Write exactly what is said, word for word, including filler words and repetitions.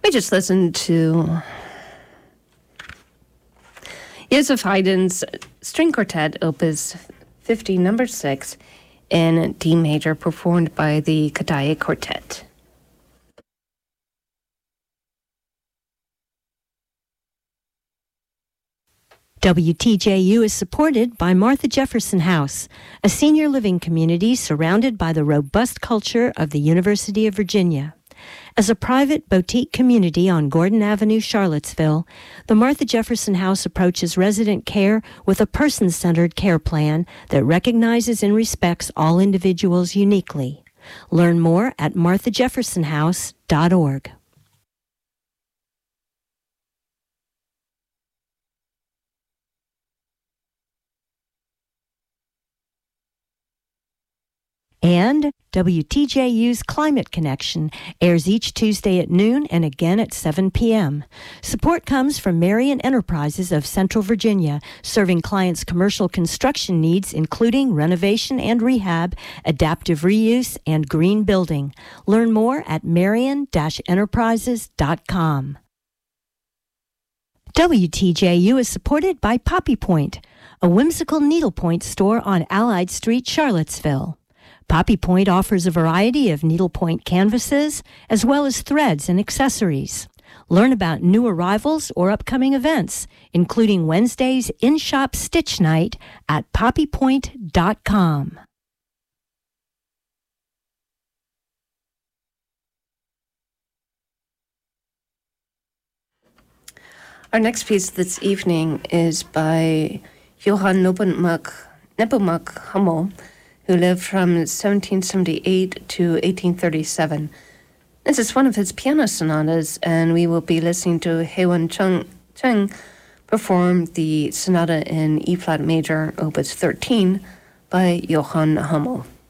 We just listened to Joseph Haydn's String Quartet, Opus fifty, number six, in D major, performed by the Kodály Quartet. W T J U is supported by Martha Jefferson House, a senior living community surrounded by the robust culture of the University of Virginia. As a private boutique community on Gordon Avenue, Charlottesville, the Martha Jefferson House approaches resident care with a person-centered care plan that recognizes and respects all individuals uniquely. Learn more at martha jefferson house dot org. And W T J U's Climate Connection airs each Tuesday at noon and again at seven p.m. Support comes from Marion Enterprises of Central Virginia, serving clients' commercial construction needs, including renovation and rehab, adaptive reuse, and green building. Learn more at marion dash enterprises dot com. W T J U is supported by Poppy Point, a whimsical needlepoint store on Allied Street, Charlottesville. Poppy Point offers a variety of needlepoint canvases, as well as threads and accessories. Learn about new arrivals or upcoming events, including Wednesday's in-shop stitch night at poppy point dot com. Our next piece this evening is by Johann Nepomuk Nepomuk Hummel, who lived from seventeen seventy-eight to eighteen thirty-seven. This is one of his piano sonatas, and we will be listening to Heiwen Cheng, Cheng perform the sonata in E-flat major, opus thirteen, by Johann Hummel.